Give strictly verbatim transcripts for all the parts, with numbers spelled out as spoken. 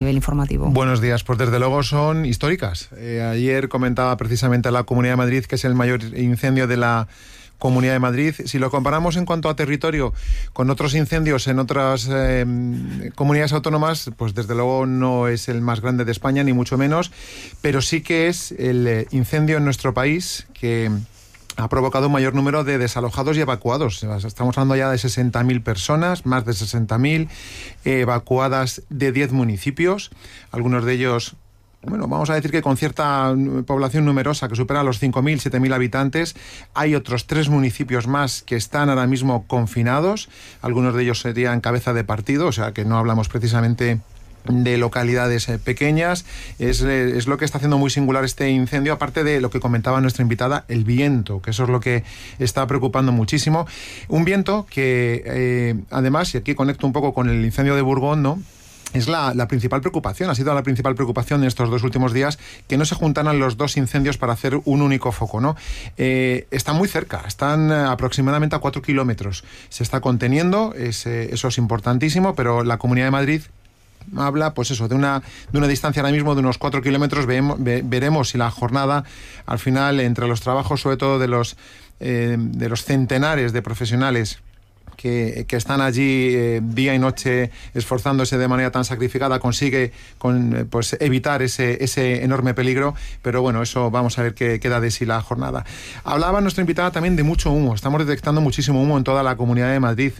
nivel informativo. Buenos días, pues desde luego son históricas. Eh, ayer comentaba precisamente la Comunidad de Madrid que es el mayor incendio de la Comunidad de Madrid. Si lo comparamos en cuanto a territorio con otros incendios en otras eh, comunidades autónomas, pues desde luego no es el más grande de España, ni mucho menos, pero sí que es el incendio en nuestro país que ha provocado un mayor número de desalojados y evacuados. Estamos hablando ya de sesenta mil personas, más de sesenta mil eh, evacuadas de diez municipios, algunos de ellos, bueno, vamos a decir que con cierta población numerosa que supera los cinco mil, siete mil habitantes. Hay otros tres municipios más que están ahora mismo confinados, algunos de ellos serían cabeza de partido, o sea que no hablamos precisamente de localidades eh, pequeñas. Es, eh, es lo que está haciendo muy singular este incendio, aparte de lo que comentaba nuestra invitada, el viento, que eso es lo que está preocupando muchísimo. Un viento que eh, además, y aquí conecto un poco con el incendio de Burgón, ¿no?, es la, la principal preocupación, ha sido la principal preocupación en estos dos últimos días, que no se juntaran los dos incendios para hacer un único foco, ¿no? Eh, están muy cerca, están aproximadamente a cuatro kilómetros. Se está conteniendo, es, eh, eso es importantísimo, pero la Comunidad de Madrid habla, pues eso, de una, de una distancia ahora mismo de unos cuatro kilómetros. Veemos, ve, veremos si la jornada, al final, entre los trabajos, sobre todo de los, eh, de los centenares de profesionales Que, que están allí eh, día y noche esforzándose de manera tan sacrificada, consigue con, eh, pues evitar ese, ese enorme peligro, pero bueno, eso vamos a ver qué queda de sí la jornada. Hablaba nuestra invitada también de mucho humo, estamos detectando muchísimo humo en toda la Comunidad de Madrid.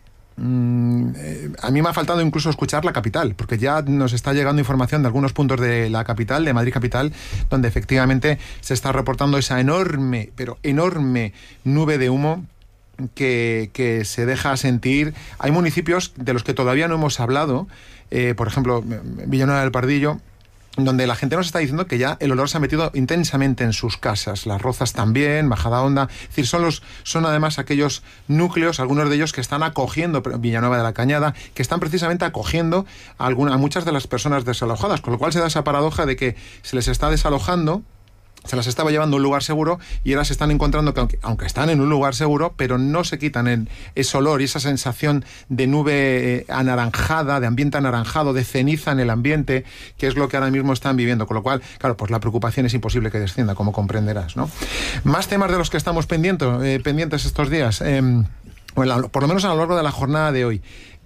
Mm, eh, a mí me ha faltado incluso escuchar la capital, porque ya nos está llegando información de algunos puntos de la capital, de Madrid capital, donde efectivamente se está reportando esa enorme, pero enorme nube de humo Que, que se deja sentir. Hay municipios de los que todavía no hemos hablado, eh, por ejemplo, Villanueva del Pardillo, donde la gente nos está diciendo que ya el olor se ha metido intensamente en sus casas. Las Rozas también, Majadahonda. Es decir, son, los, son además aquellos núcleos, algunos de ellos que están acogiendo, Villanueva de la Cañada, que están precisamente acogiendo a, alguna, a muchas de las personas desalojadas, con lo cual se da esa paradoja de que se les está desalojando, se las estaba llevando a un lugar seguro y ahora se están encontrando que aunque, aunque están en un lugar seguro, pero no se quitan el, ese olor y esa sensación de nube eh, anaranjada, de ambiente anaranjado, de ceniza en el ambiente, que es lo que ahora mismo están viviendo. Con lo cual, claro, pues la preocupación es imposible que descienda, como comprenderás, ¿no? Más temas de los que estamos pendientes, eh, pendientes estos días, eh, bueno, por lo menos a lo largo de la jornada de hoy.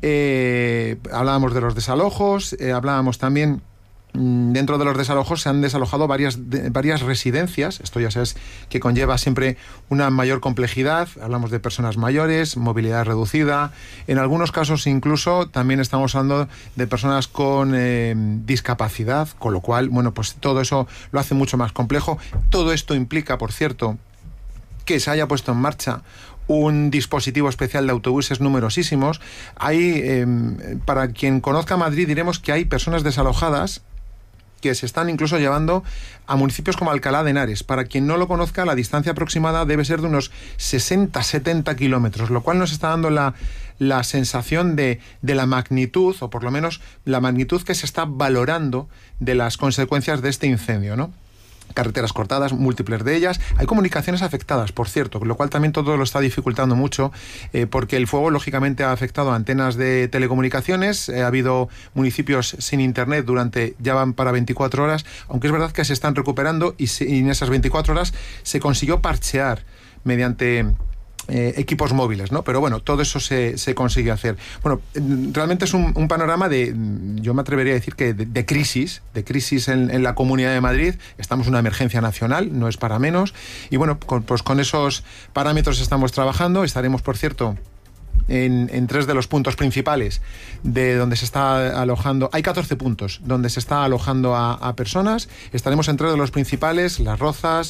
Eh, hablábamos de los desalojos, eh, hablábamos también. Dentro de los desalojos se han desalojado varias, de, varias residencias. Esto ya sabes que conlleva siempre una mayor complejidad. Hablamos de personas mayores, movilidad reducida. En algunos casos incluso también estamos hablando de personas con eh, discapacidad, con lo cual, bueno, pues todo eso lo hace mucho más complejo. Todo esto implica, por cierto, que se haya puesto en marcha un dispositivo especial de autobuses numerosísimos. Hay, eh, para quien conozca Madrid, diremos que hay personas desalojadas que se están incluso llevando a municipios como Alcalá de Henares. Para quien no lo conozca, la distancia aproximada debe ser de unos sesenta a setenta kilómetros, lo cual nos está dando la, la sensación de, de la magnitud, o por lo menos la magnitud que se está valorando de las consecuencias de este incendio, ¿no? Carreteras cortadas, múltiples de ellas. Hay comunicaciones afectadas, por cierto, lo cual también todo lo está dificultando mucho, eh, porque el fuego lógicamente ha afectado a antenas de telecomunicaciones. Eh, ha habido municipios sin internet durante, ya van para veinticuatro horas, aunque es verdad que se están recuperando y, se, y en esas veinticuatro horas se consiguió parchear mediante Eh, equipos móviles, ¿no? Pero bueno, todo eso se, se consigue hacer. Bueno, realmente es un, un panorama de, yo me atrevería a decir que de, de crisis, de crisis en, en la Comunidad de Madrid. Estamos en una emergencia nacional, no es para menos. Y bueno, con, pues con esos parámetros estamos trabajando. Estaremos, por cierto, En, en tres de los puntos principales de donde se está alojando. Hay catorce puntos donde se está alojando a, a personas. Estaremos en tres de los principales: Las Rozas,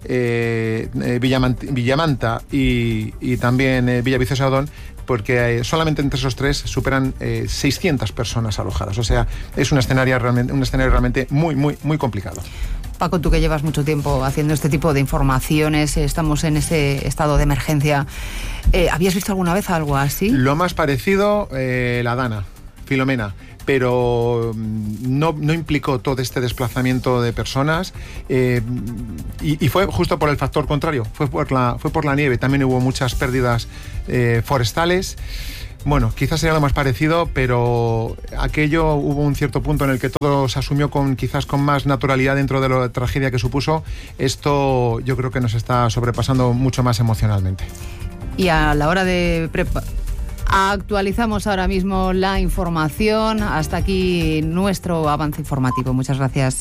eh, eh, Villamant- Villamanta y, y también eh, Villaviciosa de Odón, porque eh, solamente entre esos tres superan eh, seiscientas personas alojadas. O sea, es un escenario realmente, un escenario realmente muy, muy, muy complicado. Paco, tú que llevas mucho tiempo haciendo este tipo de informaciones, estamos en ese estado de emergencia. Eh, ¿Habías visto alguna vez algo así? Lo más parecido, eh, la Dana, Filomena, pero no, no implicó todo este desplazamiento de personas, eh, y, y fue justo por el factor contrario, fue por la, fue por la nieve. También hubo muchas pérdidas eh, forestales. Bueno, quizás sería lo más parecido, pero aquello hubo un cierto punto en el que todo se asumió con quizás con más naturalidad dentro de la tragedia que supuso. Esto yo creo que nos está sobrepasando mucho más emocionalmente. Y a la hora de preparar... Actualizamos ahora mismo la información. Hasta aquí nuestro avance informativo. Muchas gracias.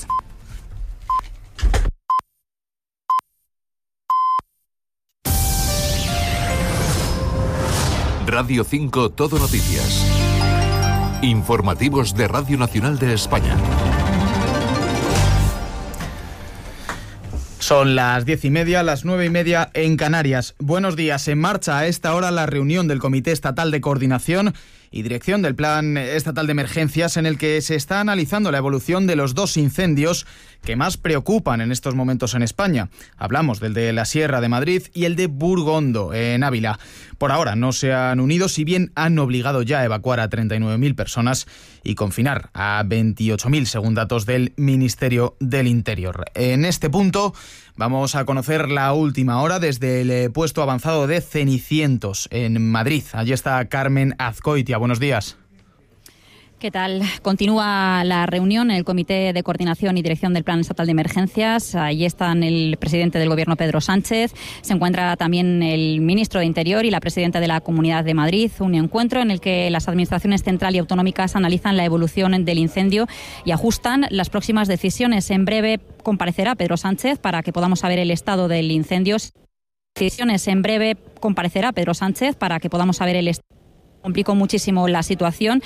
Radio cinco Todo Noticias. Informativos de Radio Nacional de España. Son las diez y media, las nueve y media en Canarias. Buenos días. En marcha a esta hora la reunión del Comité Estatal de Coordinación y Dirección del Plan Estatal de Emergencias, en el que se está analizando la evolución de los dos incendios que más preocupan en estos momentos en España. Hablamos del de la Sierra de Madrid y el de Burgondo, en Ávila. Por ahora no se han unido, si bien han obligado ya a evacuar a treinta y nueve mil personas y confinar a veintiocho mil, según datos del Ministerio del Interior. En este punto vamos a conocer la última hora desde el puesto avanzado de Cenicientos, en Madrid. Allí está Carmen Azcoitia. Buenos días. ¿Qué tal? Continúa la reunión en el Comité de Coordinación y Dirección del Plan Estatal de Emergencias. Allí están el presidente del Gobierno, Pedro Sánchez. Se encuentra también el ministro de Interior y la presidenta de la Comunidad de Madrid. Un encuentro en el que las administraciones central y autonómicas analizan la evolución del incendio y ajustan las próximas decisiones. En breve comparecerá Pedro Sánchez para que podamos saber el estado del incendio. Decisiones en breve comparecerá Pedro Sánchez para que podamos saber el estado. Complicó muchísimo la situación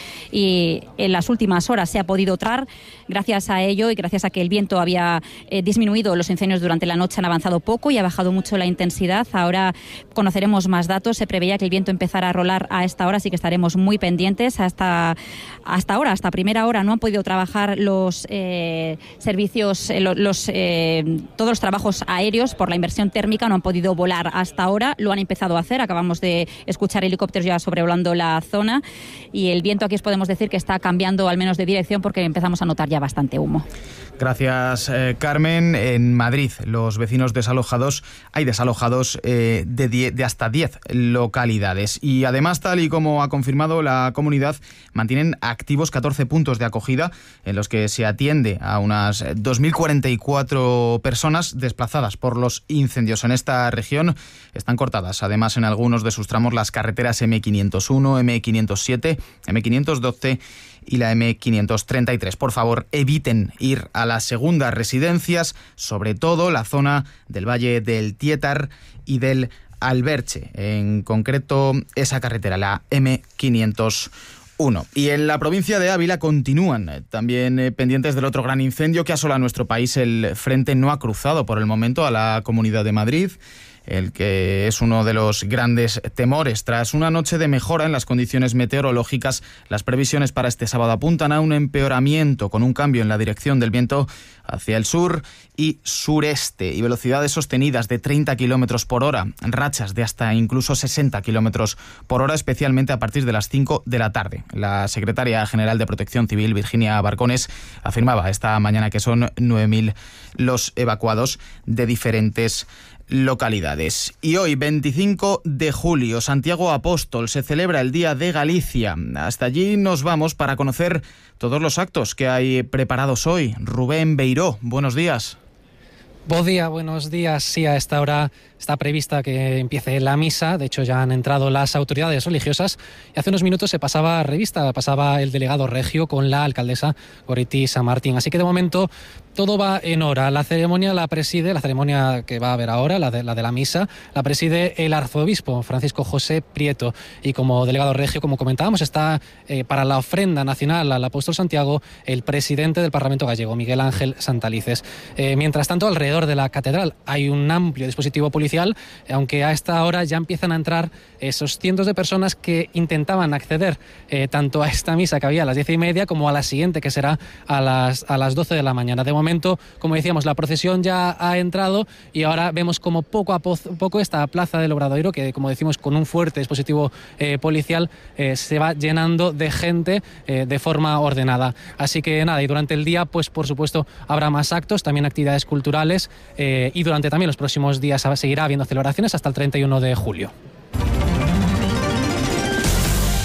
y en las últimas horas se ha podido tratar. Gracias a ello y gracias a que el viento había eh, disminuido, los incendios durante la noche han avanzado poco y ha bajado mucho la intensidad. Ahora conoceremos más datos. Se preveía que el viento empezara a rolar a esta hora, así que estaremos muy pendientes. Hasta, hasta ahora, hasta primera hora, no han podido trabajar los eh, servicios, eh, los, los, eh, todos los trabajos aéreos por la inversión térmica, no han podido volar hasta ahora. Lo han empezado a hacer. Acabamos de escuchar helicópteros ya sobrevolando la zona y el viento aquí os podemos decir que está cambiando al menos de dirección porque empezamos a notar ya bastante humo. Gracias, eh, Carmen. En Madrid, los vecinos desalojados, hay desalojados eh, de, die, de hasta diez localidades. Y además, tal y como ha confirmado la comunidad, mantienen activos catorce puntos de acogida en los que se atiende a unas dos mil cuarenta y cuatro personas desplazadas por los incendios. En esta región están cortadas, además, en algunos de sus tramos las carreteras eme quinientos uno, eme quinientos siete, eme quinientos doce y la eme quinientos treinta y tres. Por favor, eviten ir a las segundas residencias, sobre todo la zona del Valle del Tietar y del Alberche, en concreto esa carretera, la eme quinientos uno. Y en la provincia de Ávila continúan también eh, pendientes del otro gran incendio que asola a nuestro país. El frente no ha cruzado por el momento a la Comunidad de Madrid, el que es uno de los grandes temores. Tras una noche de mejora en las condiciones meteorológicas, las previsiones para este sábado apuntan a un empeoramiento, con un cambio en la dirección del viento hacia el sur y sureste y velocidades sostenidas de treinta kilómetros por hora, rachas de hasta incluso sesenta kilómetros por hora, especialmente a partir de las cinco de la tarde. La secretaria general de Protección Civil, Virginia Barcones, afirmaba esta mañana que son nueve mil los evacuados de diferentes localidades. Y hoy, veinticinco de julio, Santiago Apóstol, se celebra el Día de Galicia. Hasta allí nos vamos para conocer todos los actos que hay preparados hoy. Rubén Beiró, buenos días. Buen día, buenos días. Sí, a esta hora está prevista que empiece la misa. De hecho, ya han entrado las autoridades religiosas y hace unos minutos se pasaba revista, pasaba el delegado regio con la alcaldesa Goretti San Martín. Así que de momento todo va en hora. La ceremonia la preside, la ceremonia que va a haber ahora, la de la, de la misa, la preside el arzobispo Francisco José Prieto. Y como delegado regio, como comentábamos, está eh, para la ofrenda nacional al apóstol Santiago el presidente del Parlamento gallego, Miguel Ángel Santalices. Eh, mientras tanto, alrededor de la catedral hay un amplio dispositivo policial, aunque a esta hora ya empiezan a entrar esos cientos de personas que intentaban acceder eh, tanto a esta misa que había a las diez y media como a la siguiente, que será a las, a las doce de la mañana. De momento, como decíamos, la procesión ya ha entrado y ahora vemos como poco a poco esta plaza del Obradoiro, que como decimos con un fuerte dispositivo eh, policial, eh, se va llenando de gente eh, de forma ordenada. Así que nada, y durante el día, pues por supuesto, habrá más actos, también actividades culturales eh, y durante también los próximos días seguirá habiendo celebraciones hasta el treinta y uno de julio.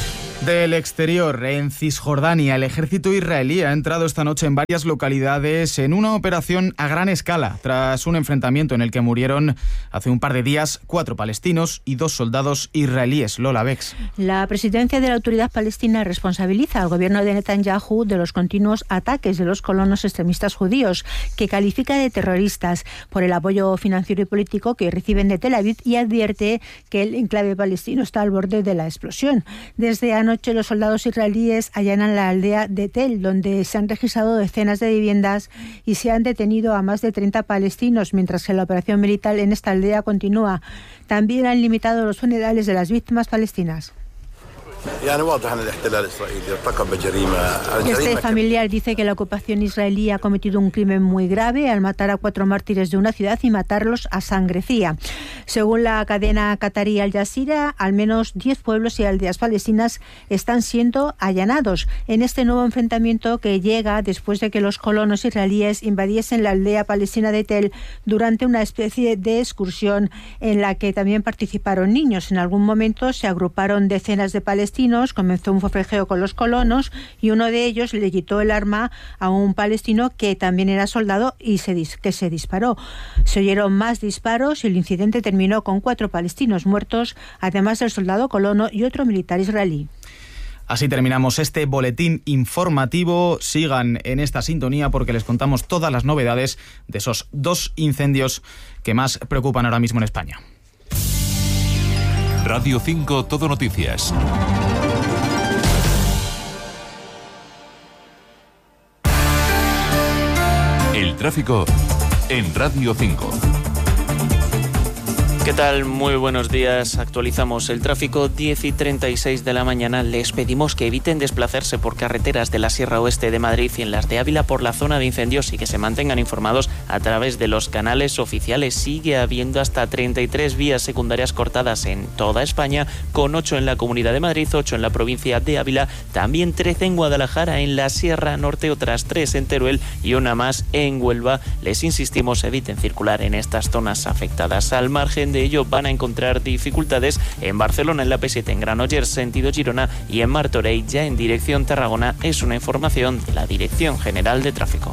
Del exterior, en Cisjordania, el ejército israelí ha entrado esta noche en varias localidades en una operación a gran escala, tras un enfrentamiento en el que murieron hace un par de días cuatro palestinos y dos soldados israelíes. Lola Bex. La presidencia de la Autoridad Palestina responsabiliza al gobierno de Netanyahu de los continuos ataques de los colonos extremistas judíos, que califica de terroristas, por el apoyo financiero y político que reciben de Tel Aviv, y advierte que el enclave palestino está al borde de la explosión. Desde anoche los soldados israelíes allanan la aldea de Tel, donde se han registrado decenas de viviendas y se han detenido a más de treinta palestinos, mientras que la operación militar en esta aldea continúa. También han limitado los funerales de las víctimas palestinas. Este familiar dice que la ocupación israelí ha cometido un crimen muy grave al matar a cuatro mártires de una ciudad y matarlos a sangre fría. Según la cadena qatarí Al Jazeera, al menos diez pueblos y aldeas palestinas están siendo allanados en este nuevo enfrentamiento, que llega después de que los colonos israelíes invadiesen la aldea palestina de Tel durante una especie de excursión en la que también participaron niños. En algún momento se agruparon decenas de palestinos, comenzó un forcejeo con los colonos y uno de ellos le quitó el arma a un palestino que también era soldado y se dis- que se disparó. Se oyeron más disparos y el incidente terminó con cuatro palestinos muertos, además del soldado colono y otro militar israelí. Así terminamos este boletín informativo. Sigan en esta sintonía porque les contamos todas las novedades de esos dos incendios que más preocupan ahora mismo en España. Radio cinco Todo Noticias. El tráfico en Radio cinco. ¿Qué tal? Muy buenos días. Actualizamos el tráfico, diez y treinta y seis de la mañana. Les pedimos que eviten desplazarse por carreteras de la Sierra Oeste de Madrid y en las de Ávila por la zona de incendios y que se mantengan informados a través de los canales oficiales. Sigue habiendo hasta treinta y tres vías secundarias cortadas en toda España, con ocho en la Comunidad de Madrid, ocho en la provincia de Ávila, también trece en Guadalajara, en la Sierra Norte otras tres en Teruel y una más en Huelva. Les insistimos, eviten circular en estas zonas afectadas. Al margen de De ello van a encontrar dificultades en Barcelona, en la P siete, en Granollers, sentido Girona, y en Martorell, ya en dirección Tarragona. Es una información de la Dirección General de Tráfico.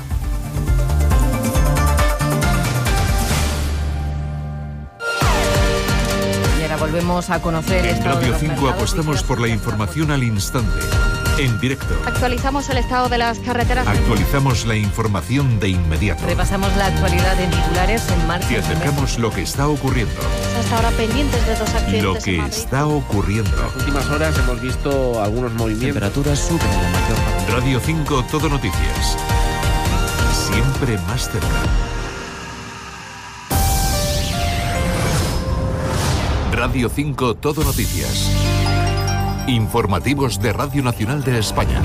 Y ahora volvemos a conocer En esto de Radio los cinco mercados apostamos y por la información al instante, en directo. Actualizamos el estado de las carreteras. Actualizamos la información de inmediato. repasamos la actualidad en titulares en marcha. Te acercamos lo que está ocurriendo. Hasta ahora pendientes de dos accidentes. Lo que en Madrid. está ocurriendo. En las últimas horas hemos visto algunos movimientos. Temperaturas suben en la mayor parte. Radio cinco Todo Noticias. Siempre más cerca. Radio cinco Todo Noticias. Informativos de Radio Nacional de España.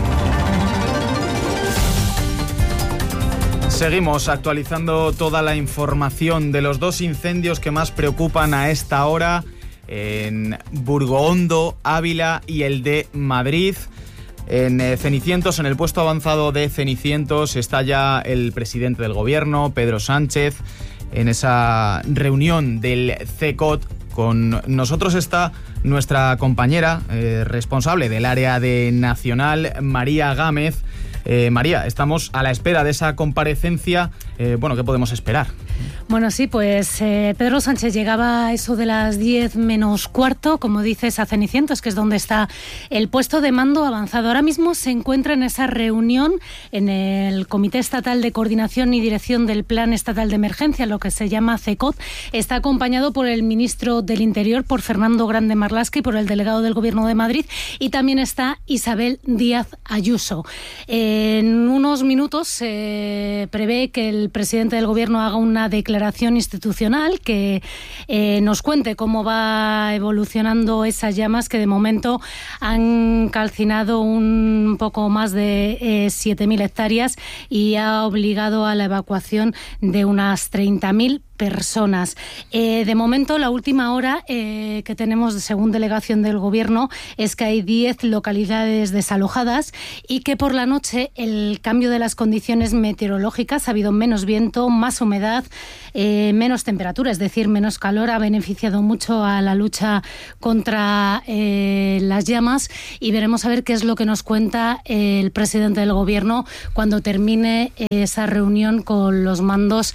Seguimos actualizando toda la información de los dos incendios que más preocupan a esta hora en Burgohondo, Ávila y el de Madrid. En eh, Cenicientos, en el puesto avanzado de Cenicientos, está ya el presidente del gobierno, Pedro Sánchez, en esa reunión del C E C O T. Con nosotros está nuestra compañera eh, responsable del área de Nacional, María Gámez. Eh, María, estamos a la espera de esa comparecencia. Eh, bueno, ¿qué podemos esperar? Bueno, sí, pues eh, Pedro Sánchez llegaba a eso de las diez menos cuarto, como dices, a Cenicientos, que es donde está el puesto de mando avanzado. Ahora mismo se encuentra en esa reunión en el Comité Estatal de Coordinación y Dirección del Plan Estatal de Emergencia, lo que se llama C E C O T. Está acompañado por el ministro del Interior, por Fernando Grande Marlaska, y por el delegado del Gobierno de Madrid, y también está Isabel Díaz Ayuso. En unos minutos se eh, prevé que el presidente del Gobierno haga una declaración institucional que eh, nos cuente cómo va evolucionando esas llamas que de momento han calcinado un poco más de eh, siete mil hectáreas y ha obligado a la evacuación de unas treinta mil personas. Eh, de momento, la última hora eh, que tenemos, según delegación del Gobierno, es que hay diez localidades desalojadas y que por la noche el cambio de las condiciones meteorológicas, ha habido menos viento, más humedad, eh, menos temperatura, es decir, menos calor, ha beneficiado mucho a la lucha contra eh, las llamas, y veremos a ver qué es lo que nos cuenta el presidente del Gobierno cuando termine esa reunión con los mandos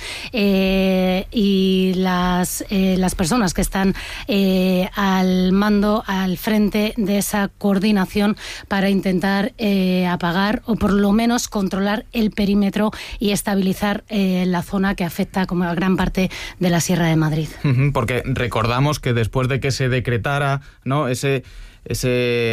eh, y las, eh, las personas que están eh, al mando, al frente de esa coordinación para intentar eh, apagar o por lo menos controlar el perímetro y estabilizar eh, la zona que afecta como a gran parte de la Sierra de Madrid. Porque recordamos que después de que se decretara, ¿no?, ese ese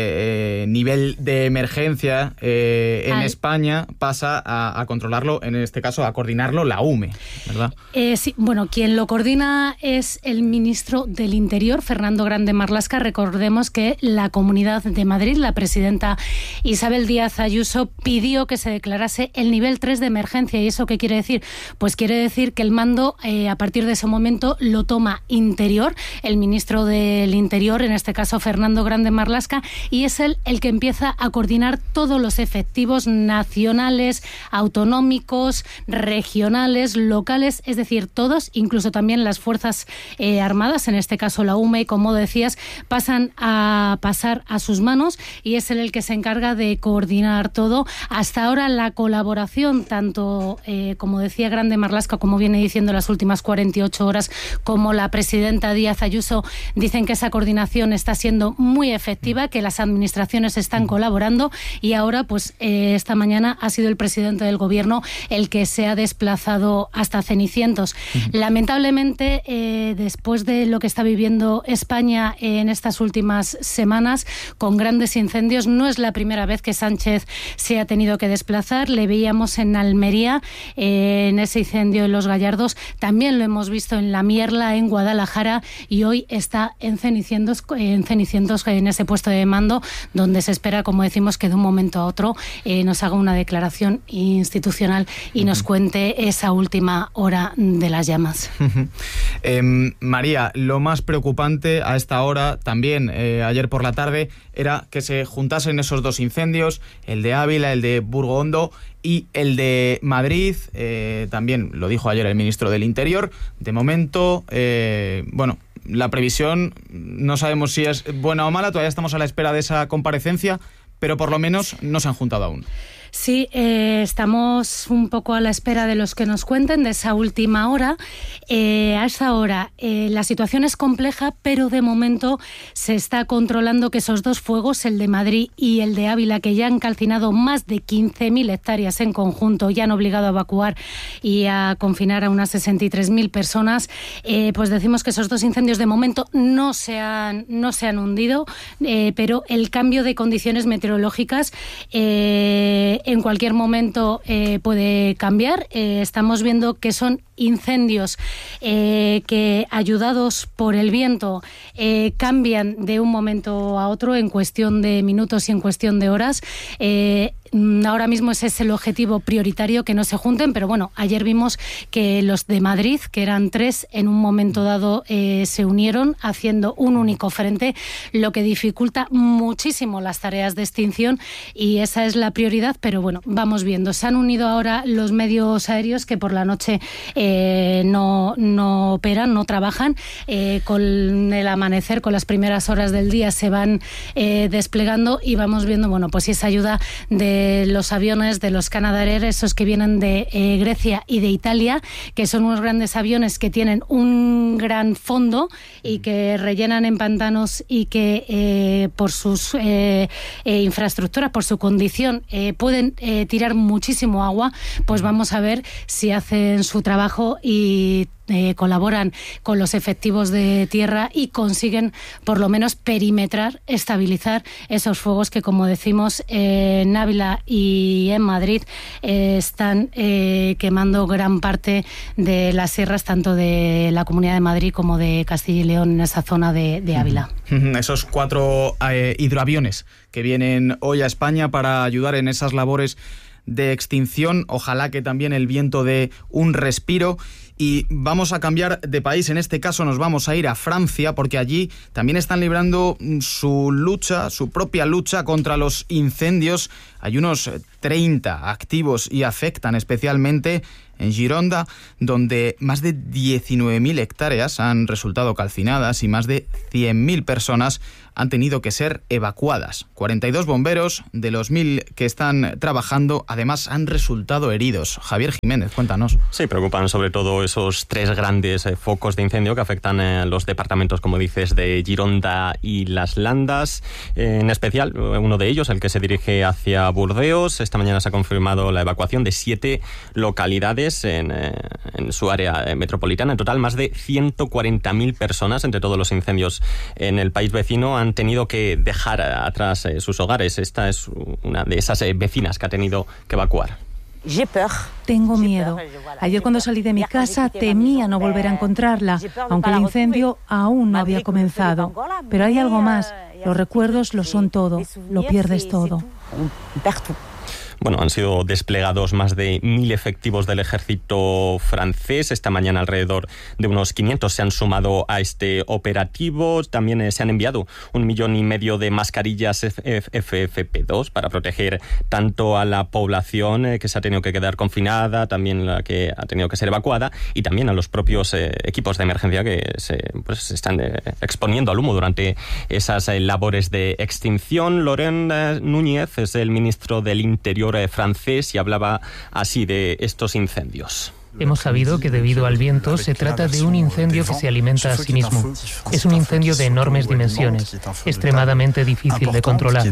eh, nivel de emergencia eh, en Al... España pasa a, a controlarlo, en este caso a coordinarlo la U M E, ¿verdad? Eh, sí, bueno, quien lo coordina es el ministro del Interior, Fernando Grande Marlaska. Recordemos que la Comunidad de Madrid, la presidenta Isabel Díaz Ayuso, pidió que se declarase el nivel tres de emergencia. ¿Y eso qué quiere decir? Pues quiere decir que el mando eh, a partir de ese momento lo toma Interior, el ministro del Interior, en este caso Fernando Grande Marlaska, Marlaska, y es él el que empieza a coordinar todos los efectivos nacionales, autonómicos, regionales, locales, es decir, todos, incluso también las Fuerzas eh, Armadas, en este caso la U M E, como decías, pasan a pasar a sus manos, y es él el que se encarga de coordinar todo. Hasta ahora la colaboración, tanto eh, como decía Grande Marlaska, como viene diciendo las últimas cuarenta y ocho horas, como la presidenta Díaz Ayuso, dicen que esa coordinación está siendo muy efectiva, que las administraciones están colaborando, y ahora pues eh, esta mañana ha sido el presidente del Gobierno el que se ha desplazado hasta Cenicientos. Uh-huh. Lamentablemente, eh, después de lo que está viviendo España en estas últimas semanas con grandes incendios, no es la primera vez que Sánchez se ha tenido que desplazar. Le veíamos en Almería, eh, en ese incendio en Los Gallardos, también lo hemos visto en La Mierla, en Guadalajara, y hoy está en Cenicientos, en Cenicientos en ese puesto de mando, donde se espera, como decimos, que de un momento a otro eh, nos haga una declaración institucional y uh-huh. nos cuente esa última hora de las llamas. Uh-huh. Eh, María, lo más preocupante a esta hora, también eh, ayer por la tarde, era que se juntasen esos dos incendios, el de Ávila, el de Burgo Hondo y el de Madrid. Eh, también lo dijo ayer el ministro del Interior. De momento, eh, bueno, la previsión no sabemos si es buena o mala, todavía estamos a la espera de esa comparecencia, pero por lo menos no se han juntado aún. Sí, eh, estamos un poco a la espera de los que nos cuenten de esa última hora. Eh, a esa hora eh, la situación es compleja, pero de momento se está controlando que esos dos fuegos, el de Madrid y el de Ávila, que ya han calcinado más de quince mil hectáreas en conjunto, ya han obligado a evacuar y a confinar a unas sesenta y tres mil personas, eh, pues decimos que esos dos incendios de momento no se han, no se han hundido, eh, pero el cambio de condiciones meteorológicas eh, en cualquier momento eh, puede cambiar. Eh, estamos viendo que son incendios eh, que, ayudados por el viento, eh, cambian de un momento a otro en cuestión de minutos y en cuestión de horas. Eh, Ahora mismo ese es el objetivo prioritario, que no se junten, pero bueno, ayer vimos que los de Madrid, que eran tres, en un momento dado eh, se unieron haciendo un único frente, lo que dificulta muchísimo las tareas de extinción, y esa es la prioridad, pero bueno, vamos viendo. Se han unido ahora los medios aéreos, que por la noche eh, no, no operan, no trabajan. Eh, con el amanecer, con las primeras horas del día, se van eh, desplegando, y vamos viendo, bueno, pues esa ayuda de los aviones de los Canadair, esos que vienen de eh, Grecia y de Italia, que son unos grandes aviones que tienen un gran fondo y que rellenan en pantanos, y que eh, por sus eh, eh, infraestructuras, por su condición, eh, pueden eh, tirar muchísimo agua. Pues vamos a ver si hacen su trabajo y Eh, colaboran con los efectivos de tierra y consiguen por lo menos perimetrar, estabilizar esos fuegos que, como decimos, eh, en Ávila y en Madrid eh, están eh, quemando gran parte de las sierras, tanto de la Comunidad de Madrid como de Castilla y León, en esa zona de, de Ávila. Esos cuatro eh, hidroaviones que vienen hoy a España para ayudar en esas labores de extinción. Ojalá que también el viento dé un respiro. Y vamos a cambiar de país. En este caso nos vamos a ir a Francia, porque allí también están librando su lucha, su propia lucha contra los incendios. Hay unos treinta activos y afectan especialmente en Gironda, donde más de diecinueve mil hectáreas han resultado calcinadas y más de cien mil personas han tenido que ser evacuadas. cuarenta y dos bomberos de los mil que están trabajando, además, han resultado heridos. Javier Jiménez, cuéntanos. Sí, preocupan sobre todo esos tres grandes eh, focos de incendio que afectan a eh, los departamentos, como dices, de Gironda y Las Landas. Eh, en especial, uno de ellos, el que se dirige hacia Burdeos. Esta mañana se ha confirmado la evacuación de siete localidades en, eh, en su área eh, metropolitana. En total, más de ciento cuarenta mil personas, entre todos los incendios en el país vecino, han tenido que dejar atrás eh, sus hogares. Esta es una de esas eh, vecinas que ha tenido que evacuar. Tengo miedo. Ayer cuando salí de mi casa temía no volver a encontrarla, aunque el incendio aún no había comenzado. Pero hay algo más. Los recuerdos lo son todo. Lo pierdes todo. Bueno, han sido desplegados más de mil efectivos del ejército francés. Esta mañana alrededor de unos quinientos se han sumado a este operativo. También eh, se han enviado un millón y medio de mascarillas F F P dos para proteger tanto a la población eh, que se ha tenido que quedar confinada, también la que ha tenido que ser evacuada, y también a los propios eh, equipos de emergencia que se, pues, se están eh, exponiendo al humo durante esas eh, labores de extinción. Laurent eh, Núñez es el ministro del Interior francés y hablaba así de estos incendios. Hemos sabido que debido al viento se trata de un incendio que se alimenta a sí mismo. Es un incendio de enormes dimensiones, extremadamente difícil de controlar.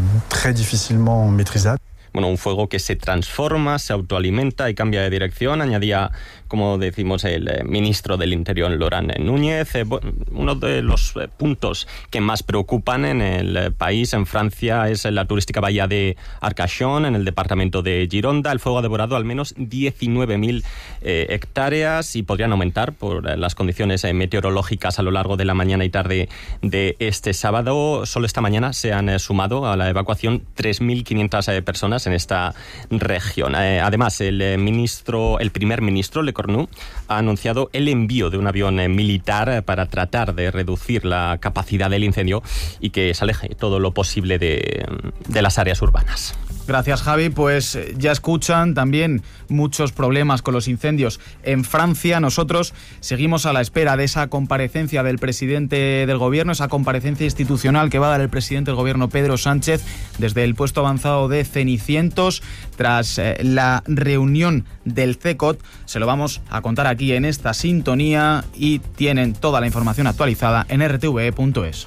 Bueno, un fuego que se transforma, se autoalimenta y cambia de dirección, añadía, como decimos, el ministro del Interior, Laurent Núñez. Uno de los puntos que más preocupan en el país, en Francia, es la turística bahía de Arcachon, en el departamento de Gironda. El fuego ha devorado al menos diecinueve mil eh, hectáreas y podrían aumentar por las condiciones eh, meteorológicas a lo largo de la mañana y tarde de este sábado. Solo esta mañana se han eh, sumado a la evacuación tres mil quinientas eh, personas en esta región. Eh, además, el eh, ministro, el primer ministro, Le Cornu, ha anunciado el envío de un avión eh, militar eh, para tratar de reducir la capacidad del incendio y que se aleje todo lo posible de, de las áreas urbanas. Gracias, Javi. Pues ya escuchan también muchos problemas con los incendios en Francia. Nosotros seguimos a la espera de esa comparecencia del presidente del gobierno, esa comparecencia institucional que va a dar el presidente del gobierno, Pedro Sánchez, desde el puesto avanzado de Cenicientos, tras eh, la reunión del C E C O T. Se lo vamos a contar aquí en esta sintonía y tienen toda la información actualizada en r t v e punto es.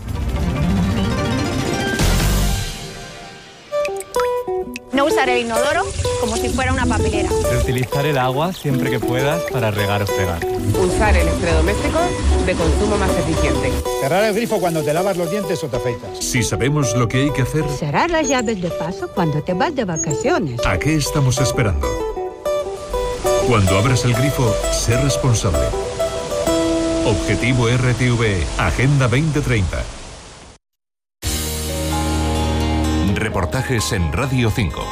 No usar el inodoro como si fuera una papelera. Reutilizar el agua siempre que puedas para regar o fregar. Usar electrodomésticos de consumo más eficiente. Cerrar el grifo cuando te lavas los dientes o te afeitas. Si sabemos lo que hay que hacer... Cerrar las llaves de paso cuando te vas de vacaciones. ¿A qué estamos esperando? Cuando abras el grifo, sé responsable. Objetivo R T V E, Agenda veinte treinta. Reportajes en Radio cinco.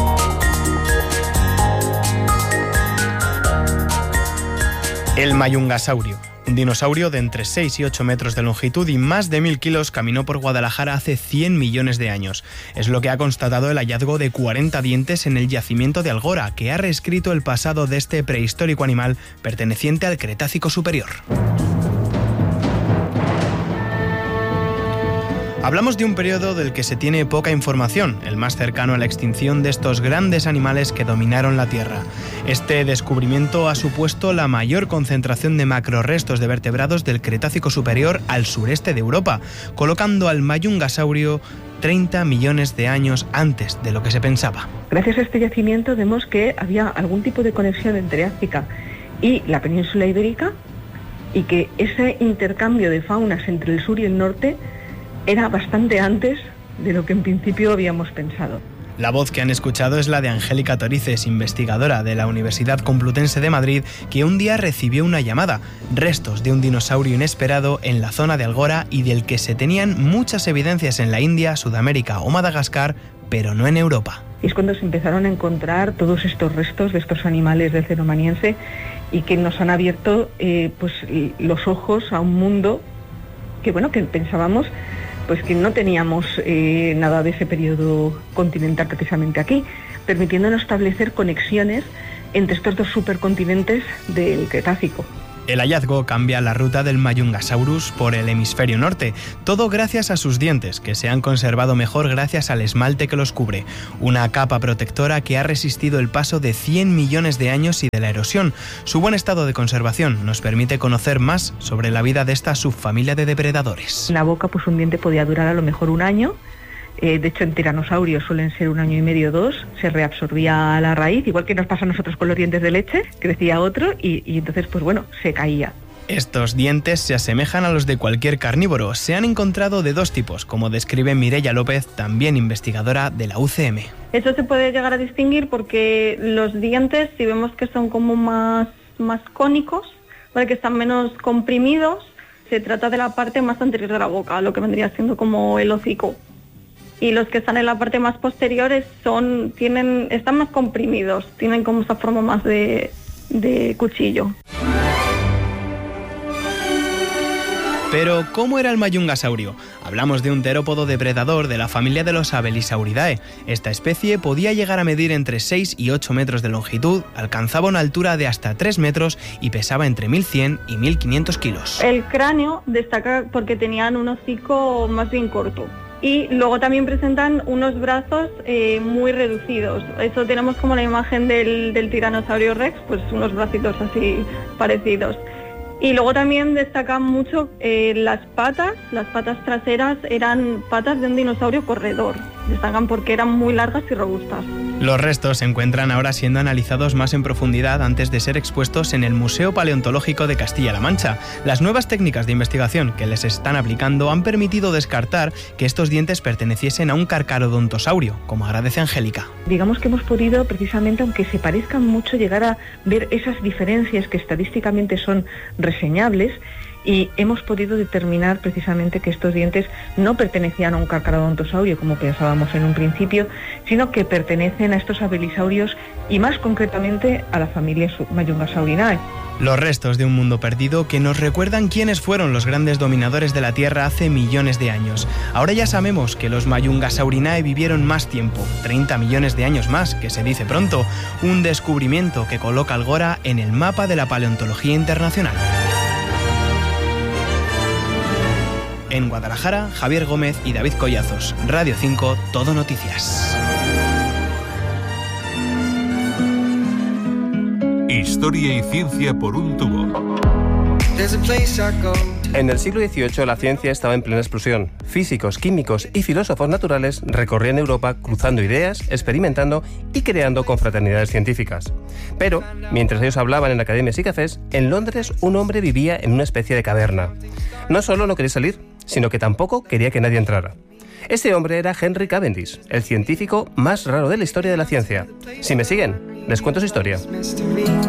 El mayungasaurio, un dinosaurio de entre seis y ocho metros de longitud y más de mil kilos, caminó por Guadalajara hace cien millones de años. Es lo que ha constatado el hallazgo de cuarenta dientes en el yacimiento de Algora, que ha reescrito el pasado de este prehistórico animal perteneciente al Cretácico superior. Hablamos de un periodo del que se tiene poca información, el más cercano a la extinción de estos grandes animales que dominaron la Tierra. Este descubrimiento ha supuesto la mayor concentración de macrorrestos de vertebrados del Cretácico superior al sureste de Europa, colocando al mayungasaurio treinta millones de años antes de lo que se pensaba. Gracias a este yacimiento vemos que había algún tipo de conexión entre África y la península ibérica y que ese intercambio de faunas entre el sur y el norte era bastante antes de lo que en principio habíamos pensado. La voz que han escuchado es la de Angélica Torices, investigadora de la Universidad Complutense de Madrid, que un día recibió una llamada, restos de un dinosaurio inesperado en la zona de Algora y del que se tenían muchas evidencias en la India, Sudamérica o Madagascar, pero no en Europa. y es cuando se empezaron a encontrar todos estos restos de estos animales del Cenomaniense y que nos han abierto eh, pues los ojos a un mundo que bueno que pensábamos pues que no teníamos eh, nada de ese periodo continental precisamente aquí, permitiéndonos establecer conexiones entre estos dos supercontinentes del Cretácico. El hallazgo cambia la ruta del Mayungasaurus por el hemisferio norte, todo gracias a sus dientes, que se han conservado mejor gracias al esmalte que los cubre, una capa protectora que ha resistido el paso de cien millones de años y de la erosión. Su buen estado de conservación nos permite conocer más sobre la vida de esta subfamilia de depredadores. En la boca, pues un diente podía durar a lo mejor un año. Eh, de hecho, en tiranosaurios suelen ser un año y medio o dos, se reabsorbía la raíz, igual que nos pasa a nosotros con los dientes de leche, crecía otro y, y entonces, pues bueno, se caía. Estos dientes se asemejan a los de cualquier carnívoro. Se han encontrado de dos tipos, como describe Mireia López, también investigadora de la U C M. Eso se puede llegar a distinguir porque los dientes, si vemos que son como más, más cónicos, ¿vale?, que están menos comprimidos, se trata de la parte más anterior de la boca, lo que vendría siendo como el hocico. Y los que están en la parte más posterior son, tienen, están más comprimidos, tienen como esa forma más de, de cuchillo. Pero, ¿cómo era el mayungasaurio? Hablamos de un terópodo depredador de la familia de los Abelisauridae. Esta especie podía llegar a medir entre seis y ocho metros de longitud, alcanzaba una altura de hasta tres metros y pesaba entre mil cien y mil quinientos kilos. El cráneo destaca porque tenían un hocico más bien corto. Y luego también presentan unos brazos eh, muy reducidos. Eso tenemos como la imagen del, del tiranosaurio rex, pues unos bracitos así parecidos. Y luego también destacan mucho eh, las patas, las patas traseras eran patas de un dinosaurio corredor. Destacan porque eran muy largas y robustas. Los restos se encuentran ahora siendo analizados más en profundidad antes de ser expuestos en el Museo Paleontológico de Castilla-La Mancha. Las nuevas técnicas de investigación que les están aplicando han permitido descartar que estos dientes perteneciesen a un carcarodontosaurio, como agradece Angélica. Digamos que hemos podido, precisamente, aunque se parezcan mucho, llegar a ver esas diferencias que estadísticamente son reseñables, y hemos podido determinar precisamente que estos dientes no pertenecían a un carcarodontosaurio como pensábamos en un principio, sino que pertenecen a estos abelisaurios y más concretamente a la familia Mayungasaurinae. Los restos de un mundo perdido que nos recuerdan quiénes fueron los grandes dominadores de la Tierra hace millones de años. Ahora ya sabemos que los Mayungasaurinae vivieron más tiempo, treinta millones de años más, que se dice pronto, un descubrimiento que coloca al Gora en el mapa de la paleontología internacional. En Guadalajara, Javier Gómez y David Collazos. Radio cinco, Todo Noticias. Historia y ciencia por un tubo. En el siglo dieciocho la ciencia estaba en plena explosión. Físicos, químicos y filósofos naturales recorrían Europa cruzando ideas, experimentando y creando confraternidades científicas. Pero, mientras ellos hablaban en academias y cafés, en Londres un hombre vivía en una especie de caverna. No solo no quería salir, sino que tampoco quería que nadie entrara. Este hombre era Henry Cavendish, el científico más raro de la historia de la ciencia. Si me siguen, les cuento su historia.